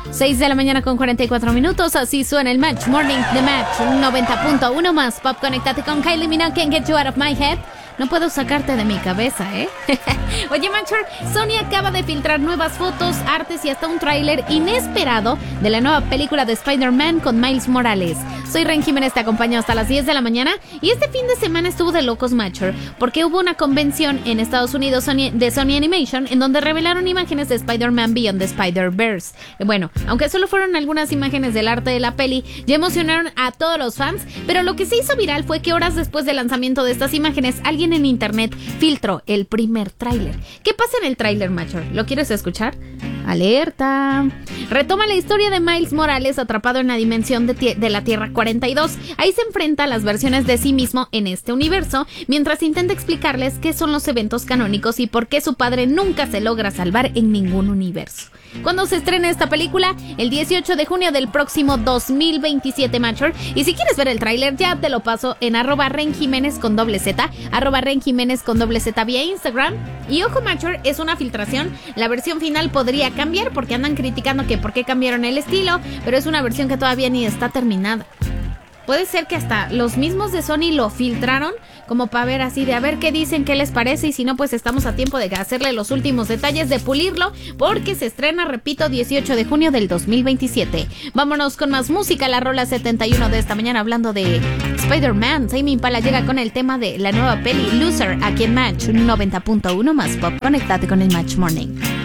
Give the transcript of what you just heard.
6 de la mañana con 44 minutos, así suena el Match Morning de Match 90.1 más pop. Conéctate con Kylie Minogue, Can't Get You Out of My Head. No puedo sacarte de mi cabeza, ¿eh? Oye, Matcher, Sony acaba de filtrar nuevas fotos, artes y hasta un tráiler inesperado de la nueva película de Spider-Man con Miles Morales. Soy Ren Jiménez, te acompaño hasta las 10 de la mañana y este fin de semana estuvo de locos, Matcher, porque hubo una convención en Estados Unidos de Sony Animation en donde revelaron imágenes de Spider-Man Beyond the Spider-Verse. Bueno, aunque solo fueron algunas imágenes del arte de la peli, ya emocionaron a todos los fans, pero lo que se hizo viral fue que horas después del lanzamiento de estas imágenes, alguien en internet filtró el primer tráiler. ¿Qué pasa en el tráiler, Matcher? ¿Lo quieres escuchar? ¡Alerta! Retoma la historia de Miles Morales atrapado en la dimensión de la Tierra 42. Ahí se enfrenta a las versiones de sí mismo en este universo, mientras intenta explicarles qué son los eventos canónicos y por qué su padre nunca se logra salvar en ningún universo. ¿Cuándo se estrena esta película? El 18 de junio del próximo 2027, Matcher. Y si quieres ver el tráiler, ya te lo paso en @renjiménez con doble Z, @renjiménez con doble Z vía Instagram. Y ojo, Matcher, es una filtración. La versión final podría cambiar porque andan criticando que por qué cambiaron el estilo, pero es una versión que todavía ni está terminada. Puede ser que hasta los mismos de Sony lo filtraron como para ver así de a ver qué dicen, qué les parece, y si no, pues estamos a tiempo de hacerle los últimos detalles, de pulirlo, porque se estrena, repito, 18 de junio del 2027. Vámonos con más música, la rola 71 de esta mañana hablando de Spider-Man. Tame Impala llega con el tema de la nueva peli Loser aquí en Match 90.1 más pop. Conéctate con el Match Morning.